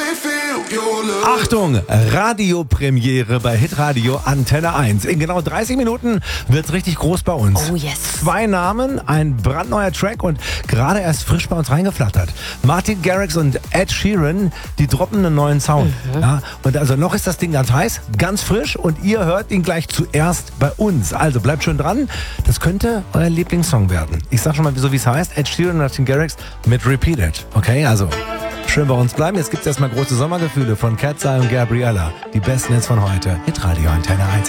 Achtung, Radiopremiere bei Hitradio Antenne 1. In genau 30 Minuten wird's richtig groß bei uns. Oh yes. 2 Namen, ein brandneuer Track und gerade erst frisch bei uns reingeflattert. Martin Garrix und Ed Sheeran, die droppen einen neuen Sound. Ja, und also noch ist das Ding ganz heiß, ganz frisch und ihr hört ihn gleich zuerst bei uns. Also bleibt schön dran, das könnte euer Lieblingssong werden. Ich sag schon mal so, wie es heißt, Ed Sheeran und Martin Garrix mit Repeat It. Okay, also schön bei uns bleiben. Jetzt gibt's erstmal große Sommergefühle von Cat's Eye und Gabriella. Die besten jetzt von heute. Hitradio Antenne 1.